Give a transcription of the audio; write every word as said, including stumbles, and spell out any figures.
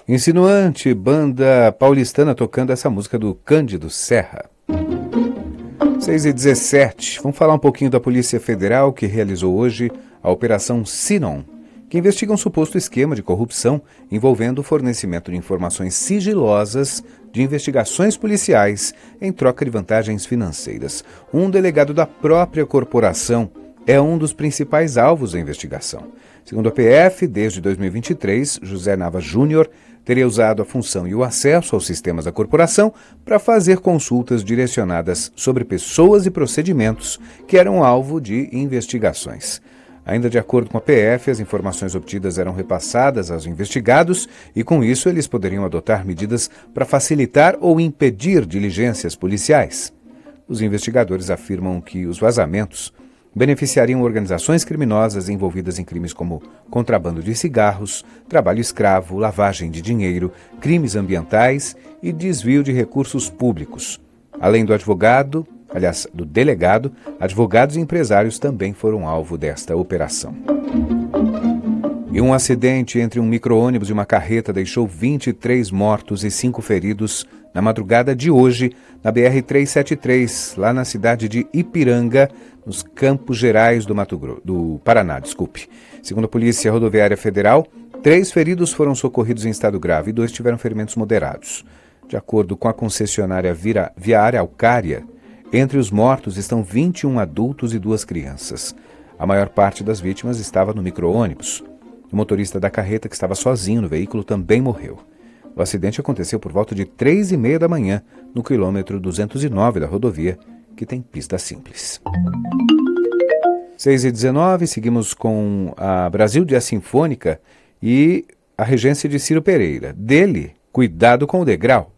Insinuante, banda paulistana tocando essa música do Cândido Serra. seis e dezessete, vamos falar um pouquinho da Polícia Federal, que realizou hoje a Operação Sinon, que investiga um suposto esquema de corrupção envolvendo o fornecimento de informações sigilosas de investigações policiais em troca de vantagens financeiras. Um delegado da própria corporação é um dos principais alvos da investigação. Segundo a P F, desde dois mil e vinte e três, José Nava Júnior teria usado a função e o acesso aos sistemas da corporação para fazer consultas direcionadas sobre pessoas e procedimentos que eram alvo de investigações. Ainda de acordo com a P F, as informações obtidas eram repassadas aos investigados e, com isso, eles poderiam adotar medidas para facilitar ou impedir diligências policiais. Os investigadores afirmam que os vazamentos beneficiariam organizações criminosas envolvidas em crimes como contrabando de cigarros, trabalho escravo, lavagem de dinheiro, crimes ambientais e desvio de recursos públicos. Além do advogado, aliás, do delegado, advogados e empresários também foram alvo desta operação. E um acidente entre um micro-ônibus e uma carreta deixou vinte e três mortos e cinco feridos na madrugada de hoje, na B R trezentos e setenta e três, lá na cidade de Ipiranga, nos Campos Gerais do, Mato Grosso, do Paraná. Desculpe. Segundo a Polícia Rodoviária Federal, três feridos foram socorridos em estado grave e dois tiveram ferimentos moderados. De acordo com a concessionária Vira, Viária Alcária, entre os mortos estão vinte e um adultos e duas crianças. A maior parte das vítimas estava no micro-ônibus. O motorista da carreta, que estava sozinho no veículo, também morreu. O acidente aconteceu por volta de três e meia da manhã, no quilômetro duzentos e nove da rodovia, que tem pista simples. seis e dezenove, seguimos com a Brasil Jazz Sinfônica e a regência de Ciro Pereira. Dele, Cuidado com o Degrau.